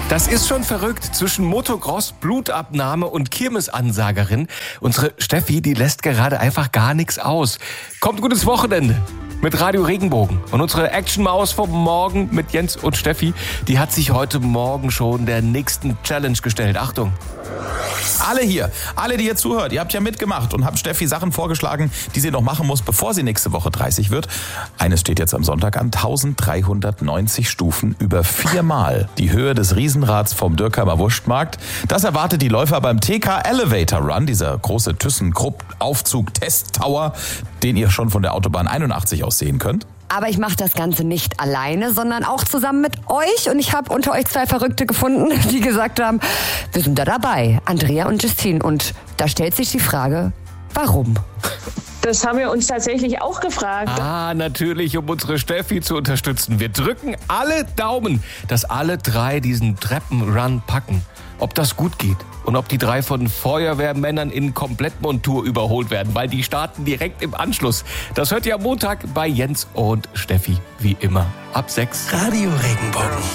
Das ist schon verrückt. Zwischen Motocross, Blutabnahme und Kirmesansagerin. Unsere Steffi, die lässt gerade einfach gar nichts aus. Kommt gutes Wochenende mit Radio Regenbogen. Und unsere Action-Maus vom Morgen mit Jens und Steffi, die hat sich heute Morgen schon der nächsten Challenge gestellt. Achtung. Alle hier, alle, die ihr zuhört, ihr habt ja mitgemacht und habt Steffi Sachen vorgeschlagen, die sie noch machen muss, bevor sie nächste Woche 30 wird. Eines steht jetzt am Sonntag an, 1390 Stufen über 4-mal die Höhe des Riesenrads vom Dürkheimer Wurstmarkt. Das erwartet die Läufer beim TK Elevator Run, dieser große ThyssenKrupp-Aufzug-Test-Tower, den ihr schon von der Autobahn 81 aus sehen könnt. Aber ich mache das Ganze nicht alleine, sondern auch zusammen mit euch. Und ich habe unter euch 2 Verrückte gefunden, die gesagt haben, wir sind da dabei, Andrea und Justine. Und da stellt sich die Frage, warum? Das haben wir uns tatsächlich auch gefragt. Natürlich, um unsere Steffi zu unterstützen. Wir drücken alle Daumen, dass alle 3 diesen Treppenrun packen. Ob das gut geht und ob die 3 von Feuerwehrmännern in Komplettmontur überholt werden, weil die starten direkt im Anschluss. Das hört ihr am Montag bei Jens und Steffi, wie immer, ab 6. Radio Regenbogen.